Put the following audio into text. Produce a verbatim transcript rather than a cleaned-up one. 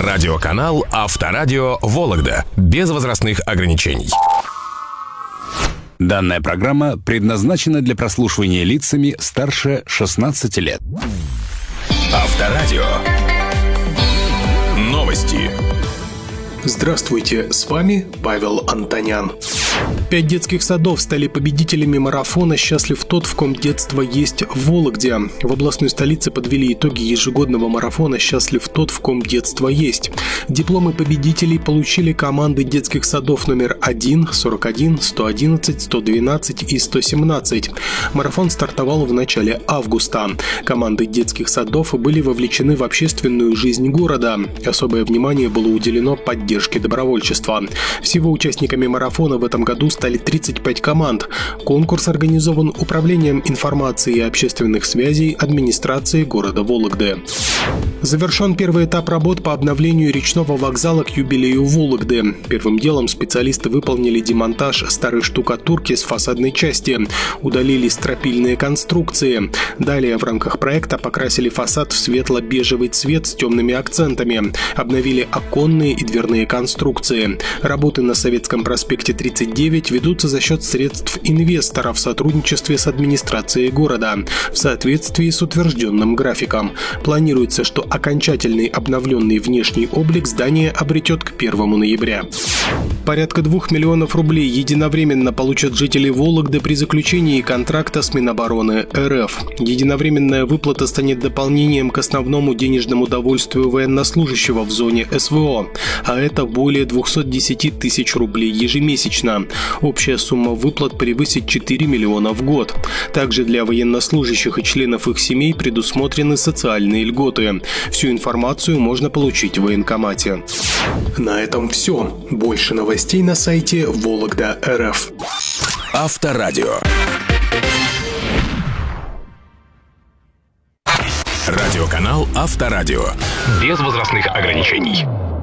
Радиоканал Авторадио Вологда. Без возрастных ограничений. Данная программа предназначена для прослушивания лицами старше шестнадцати лет. Авторадио. Новости. Здравствуйте, с вами Павел Антонян. Пять детских садов стали победителями марафона «Счастлив тот, в ком детство есть» в Вологде. В областной столице подвели итоги ежегодного марафона «Счастлив тот, в ком детство есть». Дипломы победителей получили команды детских садов номер один, сорок один, сто одиннадцать, сто двенадцать и сто семнадцать. Марафон стартовал в начале августа. Команды детских садов были вовлечены в общественную жизнь города. Особое внимание было уделено поддержке добровольчества. Всего участниками марафона в этом году стали тридцать пять команд. Конкурс организован Управлением информации и общественных связей администрации города Вологды. Завершен первый этап работ по обновлению речного вокзала к юбилею Вологды. Первым делом специалисты выполнили демонтаж старой штукатурки с фасадной части, удалили стропильные конструкции. Далее в рамках проекта покрасили фасад в светло-бежевый цвет с темными акцентами, обновили оконные и дверные конструкции. Работы на Советском проспекте тридцать девять ведутся за счет средств инвестора в сотрудничестве с администрацией города, в соответствии с утвержденным графиком. Планируется, что окончательный обновленный внешний облик здания обретет к первому ноября. Порядка двух миллионов рублей единовременно получат жители Вологды при заключении контракта с Минобороны РФ. Единовременная выплата станет дополнением к основному денежному довольствию военнослужащего в зоне СВО, а это более двести десять тысяч рублей ежемесячно. Общая сумма выплат превысит четыре миллиона в год. Также для военнослужащих и членов их семей предусмотрены социальные льготы. Всю информацию можно получить в военкомате. На этом все. Больше новостей на сайте Вологда точка эр эф. Авторадио. Радиоканал Авторадио. Без возрастных ограничений.